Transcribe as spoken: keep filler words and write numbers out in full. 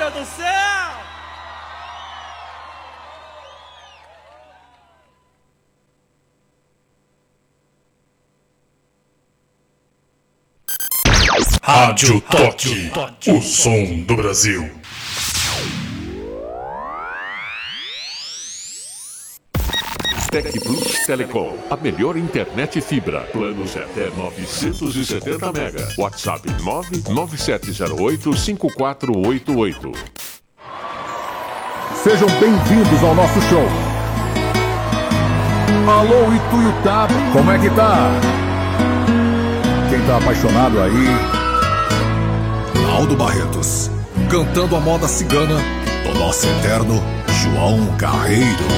Deus do céu! Rádio Toque, o som do Brasil. Tec Plus Telecom, a melhor internet fibra. Planos até novecentos e setenta mega. WhatsApp nove nove sete zero oito cinco quatro oito oito. Sejam bem-vindos ao nosso show. Alô, Ituiutaba, como é que tá? Quem tá apaixonado aí? Aldo Barretos, cantando a moda cigana do nosso eterno João Carreiro.